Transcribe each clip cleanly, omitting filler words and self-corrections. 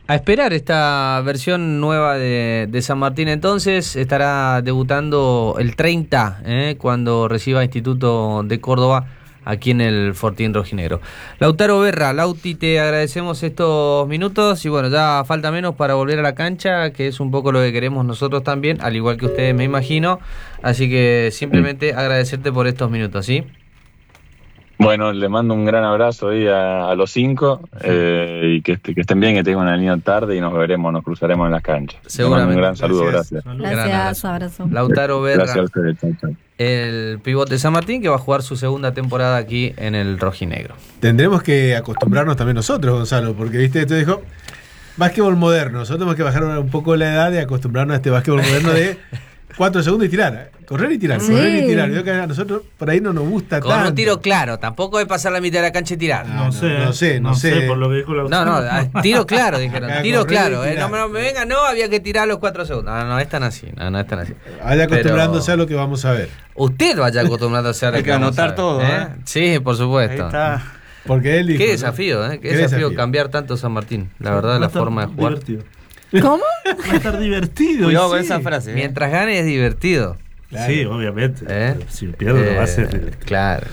A esperar esta versión nueva de San Martín. Entonces estará debutando el 30, cuando reciba Instituto de Córdoba aquí en el Fortín Rojinegro. Lautaro Berra, Lauti, te agradecemos estos minutos y bueno, ya falta menos para volver a la cancha, que es un poco lo que queremos nosotros también, al igual que ustedes, me imagino. Así que simplemente agradecerte por estos minutos, ¿sí? Bueno, le mando un gran abrazo ahí a los 5 y que estén bien, que tengan una linda tarde y nos cruzaremos en las canchas. Seguramente. Un gran saludo, gracias. Gracias, abrazo. Lautaro Berra, gracias a ustedes, chau. El pivote de San Martín, que va a jugar su segunda temporada aquí en el Rojinegro. Tendremos que acostumbrarnos también nosotros, Gonzalo, porque viste, esto dijo básquetbol moderno. Nosotros tenemos que bajar un poco la edad y acostumbrarnos a este básquetbol moderno de 4 segundos y tirar. Correr y tirar, correr y tirar. Yo que a nosotros por ahí no nos gusta tanto. Con un tiro claro, tampoco es pasar la mitad de la cancha y tirar. No sé. Por lo que dijo la tiro claro, dijeron. Tiro claro. No me venga, había que tirar los 4 segundos. No es tan así. No es tan así. Vaya acostumbrándose a lo que vamos a ver. Usted vaya acostumbrándose a lo Hay que anotar todo, Sí, por supuesto. Ahí está. Porque él dijo, qué desafío, Qué desafío cambiar tanto San Martín. La verdad, la forma de jugar. Divertido. ¿Cómo? Va a estar divertido. Cuidado con esa frase. Mientras gane es divertido. Claro. Sí, obviamente. Si pierde no va a ser. Claro.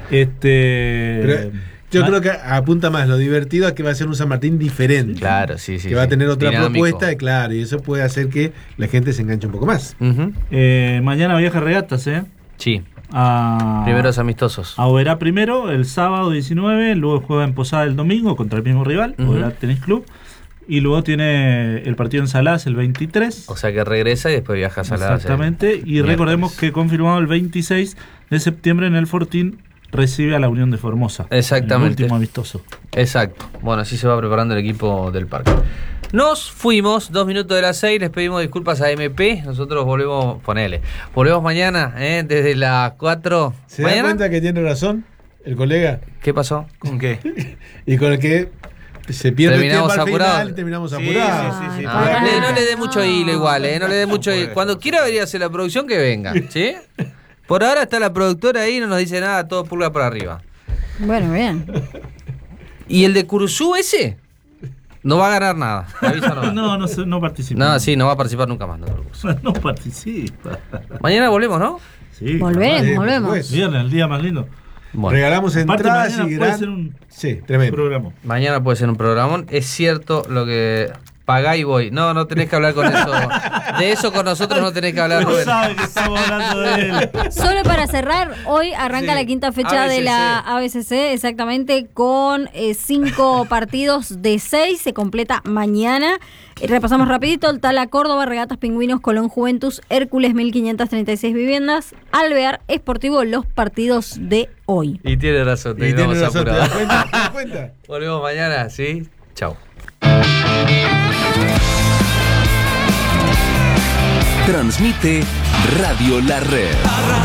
Pero yo creo que apunta más lo divertido a que va a ser un San Martín diferente. Claro, sí. Que va a tener otra dinámico. propuesta, y eso puede hacer que la gente se enganche un poco más. Uh-huh. Mañana viaja Regatas, Sí. Primeros amistosos. A Oberá primero, el sábado 19, luego juega en Posada el domingo contra el mismo rival, Oberá Tenis Club. Y luego tiene el partido en Salas el 23. O sea que regresa y después viaja a Salas. Exactamente. Y recordemos que confirmado el 26 de septiembre en el Fortín recibe a la Unión de Formosa. Exactamente. El último amistoso. Exacto. Bueno, así se va preparando el equipo del Parque. Nos fuimos, 2 minutos de las 6. Les pedimos disculpas a MP. Nosotros volvemos mañana, desde las 4. ¿Se da cuenta que tiene razón el colega? ¿Qué pasó? ¿Con qué? Y con el que se pierde terminamos el tiempo apurados. Al final, terminamos apurados. Sí. No le dé mucho hilo igual, no le dé mucho hilo. Cuando quiera venir a hacer la producción, que venga, ¿sí? Por ahora está la productora ahí, no nos dice nada, todo pulga para arriba. Bueno, bien. ¿Y el de Curuzú ese? No va a ganar nada. No participa. No, sí, no va a participar nunca más. No participa. Mañana volvemos, ¿no? Sí. Volvemos. Viernes, el día más lindo. Bueno. Regalamos entradas y puede ser un tremendo programa. Mañana puede ser un programón. Es cierto lo que pagá y voy. No tenés que hablar con eso. De eso con nosotros no tenés que hablar. No sabe que estamos hablando de él. Solo para cerrar, hoy arranca la quinta fecha ABCC. de la ABCC, exactamente, con 5 partidos de 6. Se completa mañana. Repasamos rapidito: el Tala Córdoba, Regatas Pingüinos, Colón Juventus, Hércules 1536 Viviendas, Alvear Esportivo, los partidos de hoy. Y tiene razón, ¿te das cuenta? Volvemos mañana, ¿sí? Chau. Transmite Radio La Red.